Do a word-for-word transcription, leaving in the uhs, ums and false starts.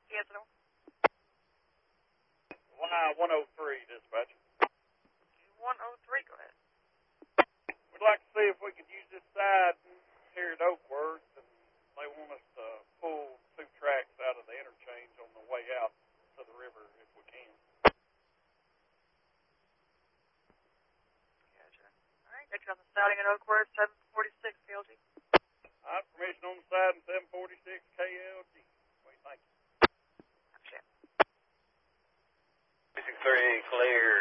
Yes, no. Y one oh three, dispatch. one oh three, go ahead. We'd like to see if we could use this side here at Oakworth, and they want us to pull two tracks out of the interchange on the way out to the river if we can. Gotcha. All right, next on the siding at Oakworth, seven forty-six K L G. All right, permission on the side in seven forty-six K L G. Wait, thank you. Gotcha. six three, clear.